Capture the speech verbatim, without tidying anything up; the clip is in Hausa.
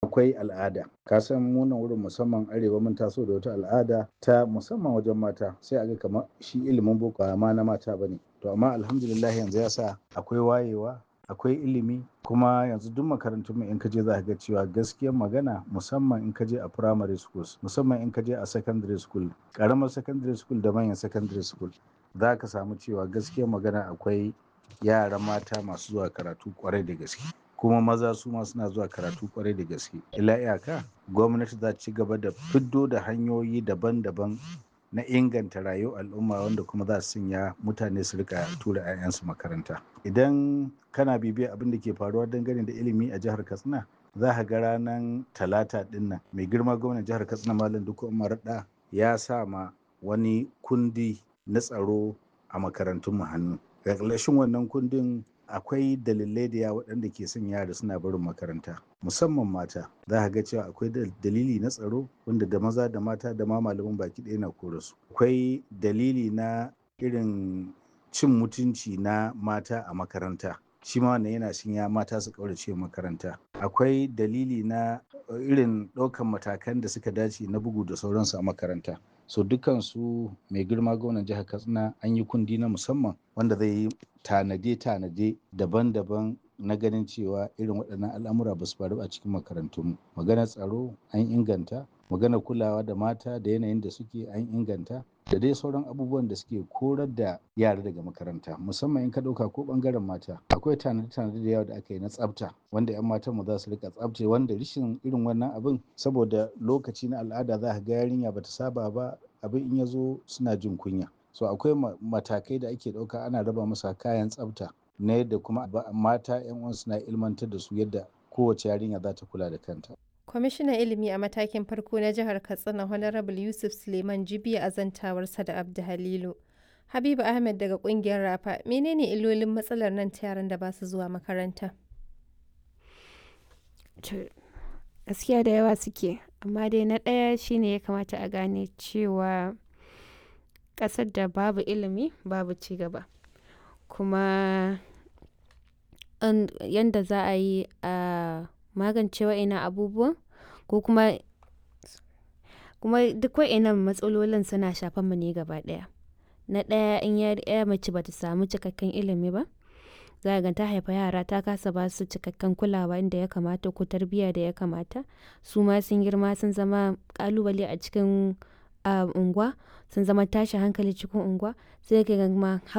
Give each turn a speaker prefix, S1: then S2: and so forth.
S1: akwai al'ada. Ka san mu nan wurin musamman arewa mun taso da wata al'ada ta musamman wajen mata sai a ga kamar shi ilimin boko ba ma na mata bane. To amma alhamdulillah yanzu ya sa akwai wayewa, akwai ilimi kuma yanzu duk makarantun mu in ka je za ka ga cewa gaskiyar magana musamman in ka je a primary schools, musamman in ka je a secondary school, ƙaramar secondary school da manyan secondary school, za ka samu cewa gaskiyar magana akwai yara mata masu zuwa karatu ƙwarai da gaske. Kuma maza su ma suna zuwa karatu ƙwarai da gaske. Illa iyaka gwamnati za ta ci gaba da fiddo da hanyoyi daban-daban na inganta rayuwar al'umma wanda kuma za su sanya mutane su rika tura 'ya'yansu makaranta. Idan kana bibiyar abin da ke faruwa dangane da ilimi a jihar Katsina, za ka ga ranar Talata ɗin nan mai girma gwamnan jihar Katsina Malam Dikko Umar Radda ya sa ma wani kundi na tsaro a makarantun mu hannu. Ga ƙarshen wannan kundin akwai dalilai da yawa waɗanda ke son yara suna barin makaranta musamman mata. Za ka ga cewa akwai dalili na tsaro wanda da maza da mata da ma malaman baki ɗaya na kore su. Akwai dalili na irin cin mutunci na mata a makaranta. Shi ma wannan yana sanya mata su ƙaurace makaranta. Akwai dalili na irin ɗaukan matakan da suka dace na bugu da sauransu a makaranta. So dukansu mai girma gwamnan jihar Katsina an yi kundi na musamman wanda zai yi tanade-tanade daban-daban na ganin cewa irin waɗannan al'amura ba su faru a cikin makarantunmu. Maganar tsaro an inganta, maganar kulawa da mata da yanayin da suke an inganta, da dai sauran abubuwan da suke korar da yara daga makaranta. Musamman in ka ɗauka ko ɓangaren mata, akwai tanade-tanade da yawa da aka yi na tsafta wanda 'yan matanmu za su riƙa tsaftace wanda rashin irin wannan abin saboda lokaci na al'ada za ka ga yarinya ba ta saba ba abin in ya zo suna jin kunya. So akwai matakai da ake ɗauka ana raba masa kayan tsafta na yadda kuma mata 'yan uwan suna ilmantar da su yadda kowace yarinya za ta kula da kanta.
S2: Kwamishinan Ilimi a matakin farko na jihar Katsina Honorable Yusuf Suleiman Jibiya a zantawarsa da Abdu Halilu. Habibu Ahmed daga ƙungiyar Rafa, menene illolin matsalar nan ta yaran da ba su zuwa makaranta?
S3: Gaskiya da yawa suke, amma dai na ɗaya shine ya kamata a gane cewa ƙasar da babu ilimi babu ci gaba. Kuma yanda za a yi a magance wa'innan abubuwan ko kuma kuma duk wa'innan matsalolin suna shafan mu ne gaba ɗaya. Na ɗaya in ya mace bata samu cikakken ilimi ba, za ka ga ta haifa yara ta kasa ba su cikakken kulawa inda ya kamata ko tarbiyya da ya kamata. Su ma sun girma sun zama ƙalubale a cikin unguwa, sun zama tashin hankali cikin unguwa, sai ka ga ma